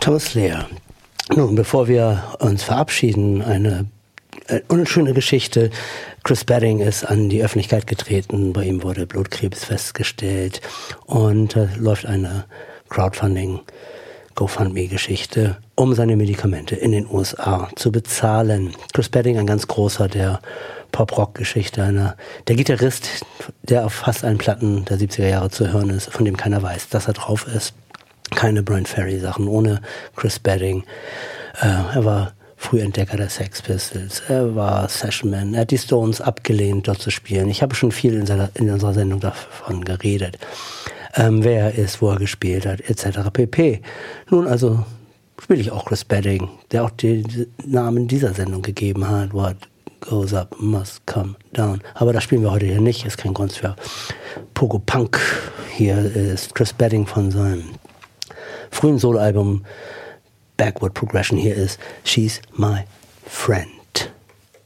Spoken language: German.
Thomas Lear. Nun, bevor wir uns verabschieden, eine unschöne Geschichte. Chris Badding ist an die Öffentlichkeit getreten. Bei ihm wurde Blutkrebs festgestellt und läuft eine GoFundMe-Geschichte, um seine Medikamente in den USA zu bezahlen. Chris Badding, ein ganz großer der Pop-Rock-Geschichte, der Gitarrist, der auf fast allen Platten der 70er Jahre zu hören ist, von dem keiner weiß, dass er drauf ist. Keine Bryan Ferry-Sachen ohne Chris Badding. Er war Frühentdecker der Sex Pistols, er war Sessionman, er hat die Stones abgelehnt, dort zu spielen. Ich habe schon viel in unserer Sendung davon geredet. Wer er ist, wo er gespielt hat, etc. pp. Nun, also spiele ich auch Chris Badding, der auch den Namen dieser Sendung gegeben hat. What goes up must come down. Aber das spielen wir heute hier nicht, ist kein Grund für Pogo Punk. Hier ist Chris Badding von seinem frühen Soloalbum Backward Progression. Hier ist She's My Friend.